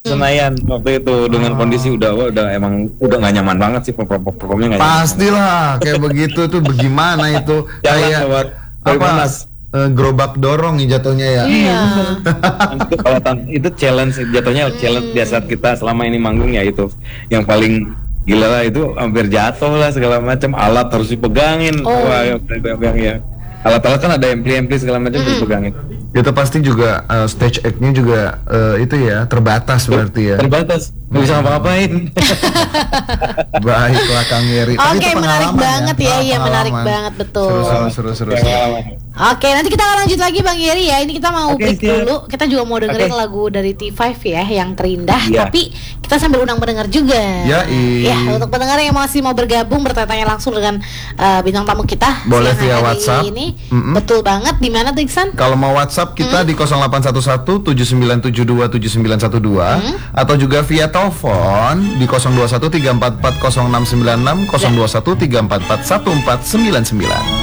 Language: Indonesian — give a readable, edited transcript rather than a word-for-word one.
Senayan waktu itu dengan kondisi udah emang udah nggak nyaman banget sih performnya nggak nyaman. Pastilah kayak begitu tuh bagaimana itu kayak apa gerobak dorong nih jatuhnya ya. Iya. Itu kalau itu challenge jatuhnya challenge biasa kita selama ini manggung ya itu yang paling gila lah, itu hampir jatuh lah segala macam, alat harus dipegangin. Wah ya. Alat-alat kan ada ampli segala macam harus dipegangin. Itu pasti juga stage act-nya juga itu ya terbatas berarti ya. Terbatas, nggak bisa ngapa-ngapain. Baiklah Kang Yeri. Oke, menarik banget ya, iya menarik banget betul. Seru. Oke, nanti kita akan lanjut lagi Bang Yeri ya. Ini kita mau break dulu. Kita juga mau dengerin lagu dari T5 ya, yang terindah. Tapi kita sambil undang pendengar juga. Ya, untuk pendengar yang masih mau bergabung bertanya langsung dengan bintang tamu kita, boleh via WhatsApp. Ini betul banget. Di mana tuh Iksan? Kalau mau WhatsApp kita di 0811 7972 7912 atau juga via telepon di 021 344 0696 021 344 1499.